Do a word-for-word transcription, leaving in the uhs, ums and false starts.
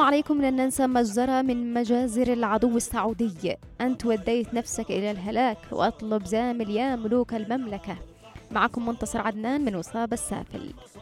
عليكم لن ننسى مجزرة من مجازر العدو السعودي. أنت وديت نفسك إلى الهلاك وأطلب زامل يا ملوك المملكة. معكم منتصر عدنان من وصاب السافل.